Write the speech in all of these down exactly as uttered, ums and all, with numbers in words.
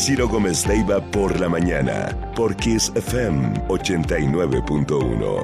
Ciro Gómez Leiva por la mañana, por Kiss F M ochenta y nueve punto uno.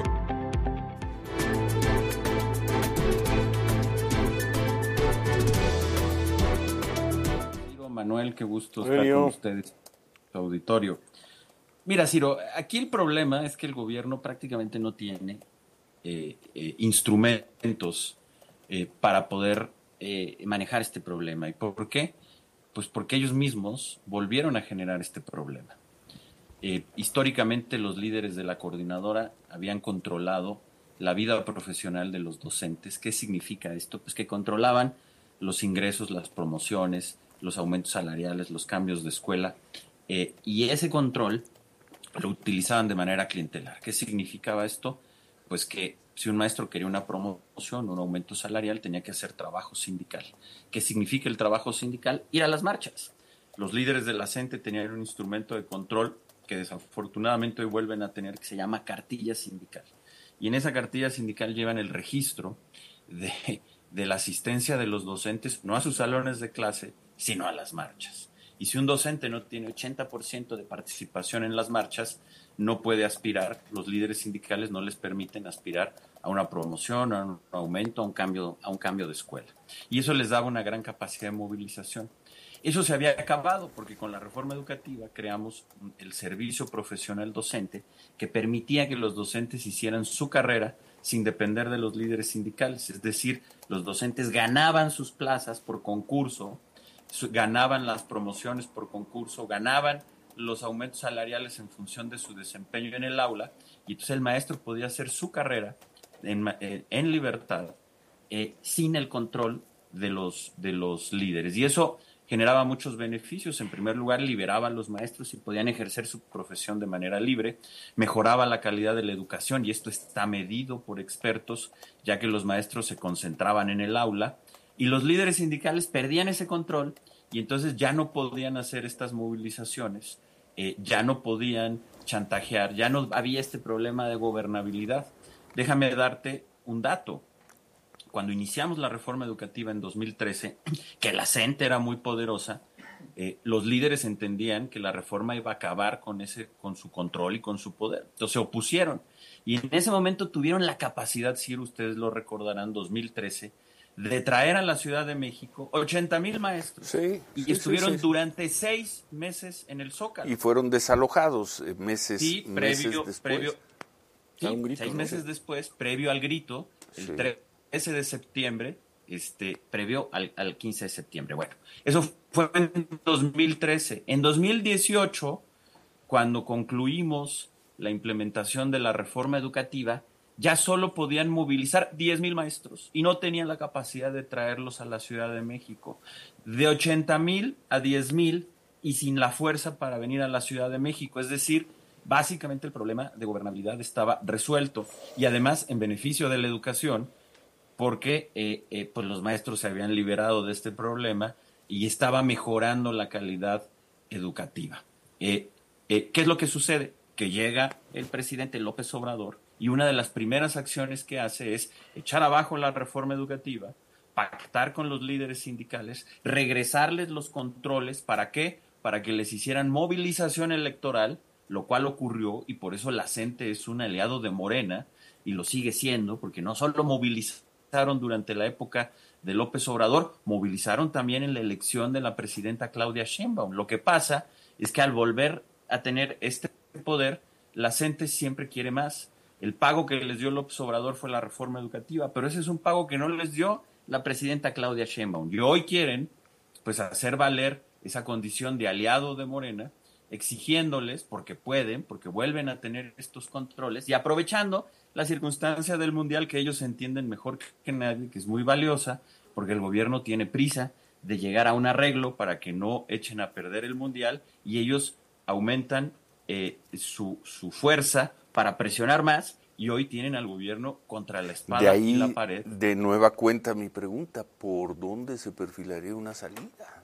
Manuel, qué gusto estar con ustedes, su auditorio. Mira, Ciro, aquí el problema es que el gobierno prácticamente no tiene eh, eh, instrumentos eh, para poder eh, manejar este problema. ¿Y por qué? Pues porque ellos mismos volvieron a generar este problema. Eh, históricamente los líderes de la coordinadora habían controlado la vida profesional de los docentes. ¿Qué significa esto? Pues que controlaban los ingresos, las promociones, los aumentos salariales, los cambios de escuela, eh, y ese control lo utilizaban de manera clientelar. ¿Qué significaba esto? Pues que si un maestro quería una promoción, un aumento salarial, tenía que hacer trabajo sindical. ¿Qué significa el trabajo sindical? Ir a las marchas. Los líderes de la CENTE tenían un instrumento de control que desafortunadamente hoy vuelven a tener, que se llama cartilla sindical. Y en esa cartilla sindical llevan el registro de, de la asistencia de los docentes, no a sus salones de clase, sino a las marchas. Y si un docente no tiene ochenta por ciento de participación en las marchas, no puede aspirar, los líderes sindicales no les permiten aspirar a una promoción, a un aumento, a un cambio, a un cambio de escuela. Y eso les daba una gran capacidad de movilización. Eso se había acabado porque con la reforma educativa creamos el servicio profesional docente que permitía que los docentes hicieran su carrera sin depender de los líderes sindicales. Es decir, los docentes ganaban sus plazas por concurso, ganaban las promociones por concurso, ganaban los aumentos salariales en función de su desempeño en el aula, y entonces el maestro podía hacer su carrera en, en libertad, eh, sin el control de los, de los líderes. Y eso generaba muchos beneficios. En primer lugar, liberaba a los maestros y podían ejercer su profesión de manera libre, mejoraba la calidad de la educación, y esto está medido por expertos, ya que los maestros se concentraban en el aula, y los líderes sindicales perdían ese control y entonces ya no podían hacer estas movilizaciones, eh, ya no podían chantajear, ya no había este problema de gobernabilidad. Déjame darte un dato. Cuando iniciamos la reforma educativa en dos mil trece, que la CENTE era muy poderosa, eh, los líderes entendían que la reforma iba a acabar con, ese, con su control y con su poder. Entonces se opusieron. Y en ese momento tuvieron la capacidad, si ustedes lo recordarán, dos mil trece, de traer a la Ciudad de México ochenta mil maestros. Sí, y sí, estuvieron sí, sí. durante seis meses en el Zócalo. Y fueron desalojados eh, meses, sí, previo, meses después. Previo, sí, un grito, seis ¿no? meses después, previo al grito, el Sí. trece de septiembre, este, previo al, al quince de septiembre. Bueno, eso fue en dos mil trece. En dos mil dieciocho, cuando concluimos la implementación de la reforma educativa, ya solo podían movilizar diez mil maestros y no tenían la capacidad de traerlos a la Ciudad de México. De ochenta mil a diez mil y sin la fuerza para venir a la Ciudad de México. Es decir, básicamente el problema de gobernabilidad estaba resuelto y además en beneficio de la educación, porque eh, eh, pues los maestros se habían liberado de este problema y estaba mejorando la calidad educativa. Eh, eh, ¿Qué es lo que sucede? Que llega el presidente López Obrador y una de las primeras acciones que hace es echar abajo la reforma educativa, pactar con los líderes sindicales, regresarles los controles. ¿Para qué? Para que les hicieran movilización electoral, lo cual ocurrió, y por eso la CENTE es un aliado de Morena, y lo sigue siendo, porque no solo movilizaron durante la época de López Obrador, movilizaron también en la elección de la presidenta Claudia Sheinbaum. Lo que pasa es que al volver a tener este poder, la CENTE siempre quiere más. El pago que les dio López Obrador fue la reforma educativa, pero ese es un pago que no les dio la presidenta Claudia Sheinbaum. Y hoy quieren, pues, hacer valer esa condición de aliado de Morena, exigiéndoles, porque pueden, porque vuelven a tener estos controles y aprovechando la circunstancia del Mundial, que ellos entienden mejor que nadie, que es muy valiosa, porque el gobierno tiene prisa de llegar a un arreglo para que no echen a perder el Mundial, y ellos aumentan eh, su, su fuerza para presionar más, y hoy tienen al gobierno contra la espada De ahí, y la pared. De nueva cuenta mi pregunta, ¿por dónde se perfilaría una salida?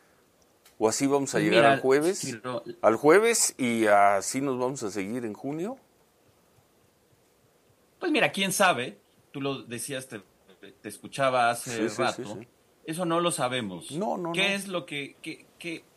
¿O así vamos a Pues llegar mira, al jueves? si lo- ¿Al jueves y así nos vamos a seguir en junio? Pues mira, quién sabe, tú lo decías, te, te escuchaba hace Sí, sí, rato, sí, sí. eso no lo sabemos. No, no, ¿Qué no. es lo que, que, que,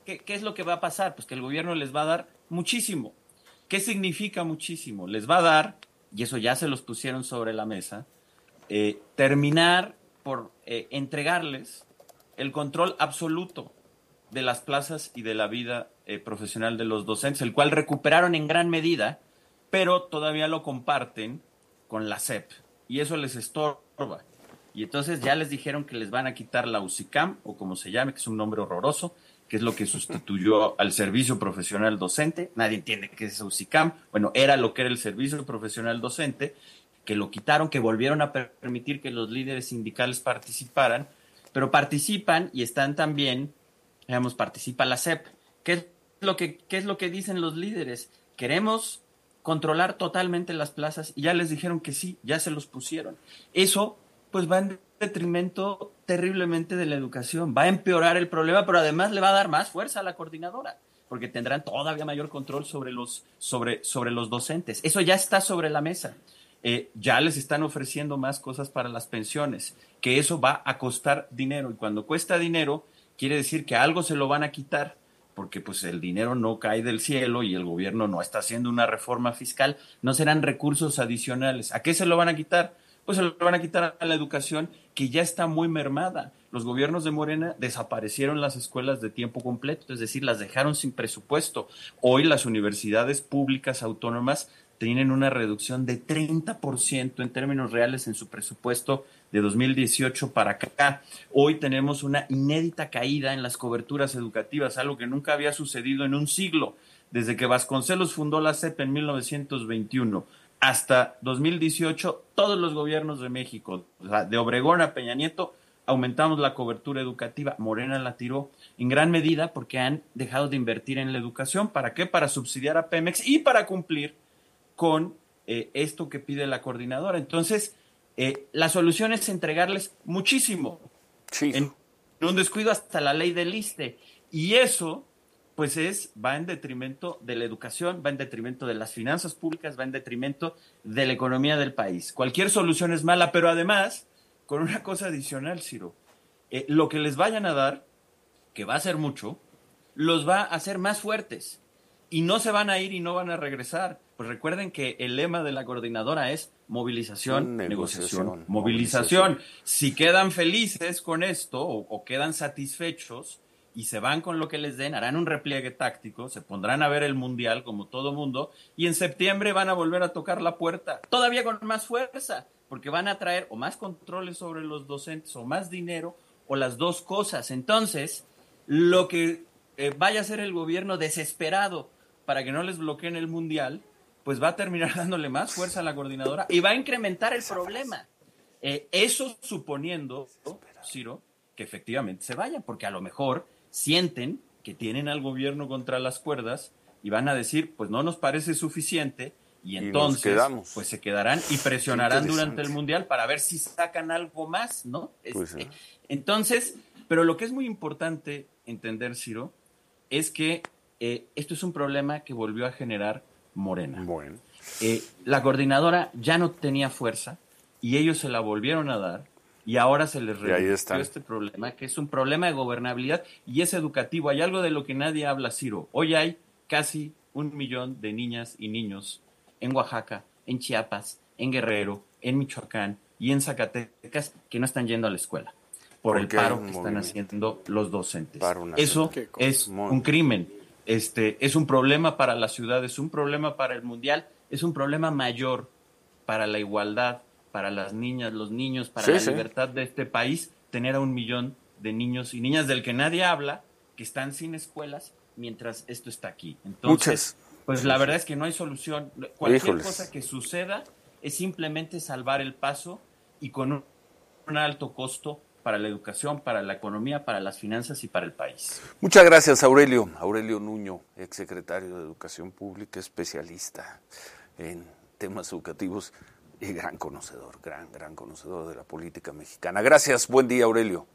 ¿qué, ¿qué es lo que va a pasar? Pues que el gobierno les va a dar muchísimo. ¿Qué significa muchísimo? Les va a dar, y eso ya se los pusieron sobre la mesa, eh, terminar por eh, entregarles el control absoluto de las plazas y de la vida eh, profesional de los docentes, el cual recuperaron en gran medida, pero todavía lo comparten con la S E P, y eso les estorba. Y entonces ya les dijeron que les van a quitar la UCICAM, o como se llame, que es un nombre horroroso, que es lo que sustituyó al servicio profesional docente. Nadie entiende qué es UCICAM. Bueno, era lo que era el servicio profesional docente, que lo quitaron, que volvieron a permitir que los líderes sindicales participaran, pero participan y están también, digamos, participa la S E P. ¿Qué es lo que, qué es lo que dicen los líderes? Queremos controlar totalmente las plazas, y ya les dijeron que sí, ya se los pusieron. Eso pues va en detrimento terriblemente de la educación, va a empeorar el problema, pero además le va a dar más fuerza a la coordinadora, porque tendrán todavía mayor control sobre los, sobre, sobre los docentes. Eso ya está sobre la mesa. Eh, ya les están ofreciendo más cosas para las pensiones, que eso va a costar dinero, y cuando cuesta dinero, quiere decir que algo se lo van a quitar, porque pues el dinero no cae del cielo y el gobierno no está haciendo una reforma fiscal, no serán recursos adicionales. ¿A qué se lo van a quitar? Pues se lo van a quitar a la educación, que ya está muy mermada. Los gobiernos de Morena desaparecieron las escuelas de tiempo completo, es decir, las dejaron sin presupuesto. Hoy las universidades públicas autónomas tienen una reducción de treinta por ciento en términos reales en su presupuesto de dos mil dieciocho para acá. Hoy tenemos una inédita caída en las coberturas educativas, algo que nunca había sucedido en un siglo. Desde que Vasconcelos fundó la S E P en mil novecientos veintiuno hasta dos mil dieciocho, todos los gobiernos de México, o sea, de Obregón a Peña Nieto, aumentamos la cobertura educativa. Morena la tiró en gran medida porque han dejado de invertir en la educación. ¿Para qué? Para subsidiar a Pemex y para cumplir con eh, esto que pide la coordinadora. Entonces, eh, la solución es entregarles muchísimo. Sí. En un descuido hasta la ley del ISSSTE. Y eso, pues es, va en detrimento de la educación, va en detrimento de las finanzas públicas, va en detrimento de la economía del país. Cualquier solución es mala, pero además, con una cosa adicional, Ciro, eh, lo que les vayan a dar, que va a ser mucho, los va a hacer más fuertes. Y no se van a ir y no van a regresar. Pues recuerden que el lema de la coordinadora es movilización, negociación, negociación movilización. movilización. Si quedan felices con esto o, o quedan satisfechos y se van con lo que les den, harán un repliegue táctico, se pondrán a ver el mundial como todo mundo, y en septiembre van a volver a tocar la puerta, todavía con más fuerza, porque van a traer o más controles sobre los docentes o más dinero o las dos cosas. Entonces, lo que eh, vaya a hacer el gobierno desesperado para que no les bloqueen el mundial, pues va a terminar dándole más fuerza a la coordinadora y va a incrementar el problema. Eh, eso suponiendo, Ciro, que efectivamente se vayan, porque a lo mejor sienten que tienen al gobierno contra las cuerdas y van a decir, pues no nos parece suficiente, y entonces y pues se quedarán y presionarán durante el mundial para ver si sacan algo más, ¿no? Pues, este, entonces, pero lo que es muy importante entender, Ciro, es que eh, esto es un problema que volvió a generar Morena. Bueno. Eh, la coordinadora ya no tenía fuerza y ellos se la volvieron a dar, y ahora se les revirtió este problema, que es un problema de gobernabilidad y es educativo. Hay algo de lo que nadie habla, Ciro. Hoy hay casi un millón de niñas y niños en Oaxaca, en Chiapas, en Guerrero, en Michoacán y en Zacatecas que no están yendo a la escuela por el paro que están haciendo los docentes. Eso es un crimen. Este, es un problema para la ciudad, es un problema para el mundial, es un problema mayor para la igualdad, para las niñas, los niños, para sí, la sí. libertad de este país, tener a un millón de niños y niñas del que nadie habla, que están sin escuelas, mientras esto está aquí. Entonces, Muchas. pues sí, la verdad sí. es que no hay solución. Cualquier Híjoles. cosa que suceda es simplemente salvar el paso, y con un, un alto costo para la educación, para la economía, para las finanzas y para el país. Muchas gracias, Aurelio. Aurelio Nuño, exsecretario de Educación Pública, especialista en temas educativos y gran conocedor, gran, gran conocedor de la política mexicana. Gracias, buen día, Aurelio.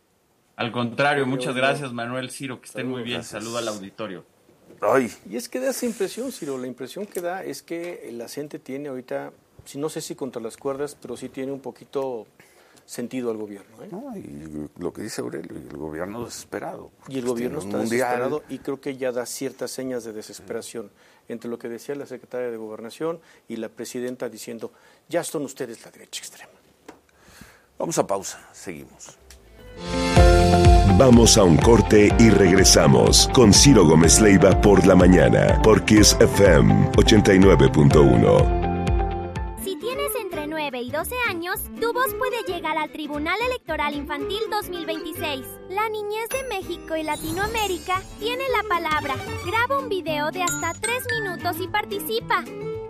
Al contrario, muchas gracias, Manuel, Ciro, que estén muy bien. Gracias. Saludo al auditorio. Ay. Y es que da esa impresión, Ciro, la impresión que da es que la gente tiene ahorita, si no sé si contra las cuerdas, pero sí tiene un poquito sentido al gobierno. ¿eh? No, y lo que dice Aurelio, y el gobierno desesperado. Y el gobierno está mundial. desesperado y creo que ya da ciertas señas de desesperación entre lo que decía la secretaria de Gobernación y la presidenta diciendo, ya son ustedes la derecha extrema. Vamos a pausa, seguimos. Vamos a un corte y regresamos con Ciro Gómez Leiva por la mañana, por Kiss F M ochenta y nueve punto uno. Si tienes entre nueve y doce años, tu voz puede llegar al Tribunal Electoral Infantil dos mil veintiséis. La niñez de México y Latinoamérica tiene la palabra. Graba un video de hasta tres minutos y participa.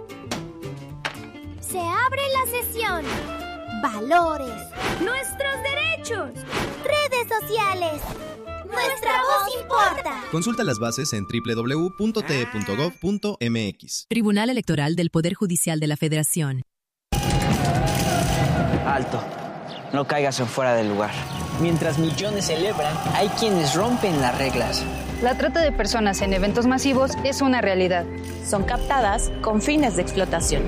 Se abre la sesión. Valores. Nuestros derechos. Redes sociales. Nuestra voz importa. Consulta las bases en doble u doble u doble u punto t e punto gov punto m x. Tribunal Electoral del Poder Judicial de la Federación. Alto. No caigas en fuera del lugar. Mientras millones celebran, hay quienes rompen las reglas. La trata de personas en eventos masivos es una realidad. Son captadas con fines de explotación.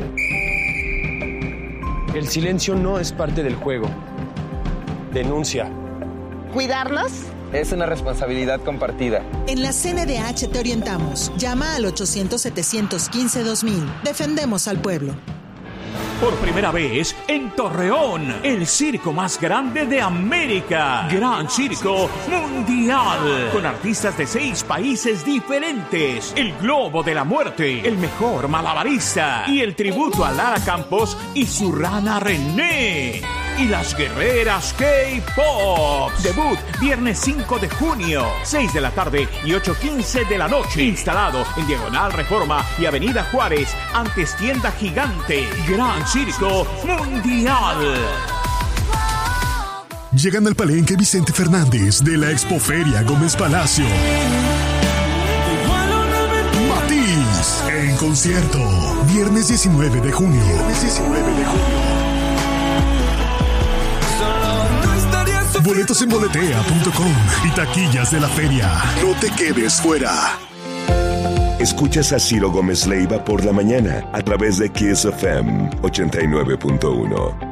El silencio no es parte del juego. Denuncia. ¿Cuidarnos? Es una responsabilidad compartida. En la C N D H te orientamos. Llama al ochocientos, setecientos quince, dos mil. Defendemos al pueblo. Por primera vez en Torreón, el circo más grande de América. Gran Circo Mundial. Con artistas de seis países diferentes. El Globo de la Muerte, el mejor malabarista. Y el tributo a Lara Campos y su rana René. Y las guerreras K-Pop. Debut viernes cinco de junio, seis de la tarde y ocho quince de la noche. Instalado en Diagonal Reforma y Avenida Juárez, antes tienda gigante. Gran Circo Mundial. Llegan al Palenque Vicente Fernández de la Expoferia Gómez Palacio. Matiz en concierto. Viernes diecinueve de junio. Viernes diecinueve de junio. Boletos en boletea punto com y taquillas de la feria. No te quedes fuera. Escuchas a Ciro Gómez Leiva por la mañana a través de Kiss F M ochenta y nueve punto uno.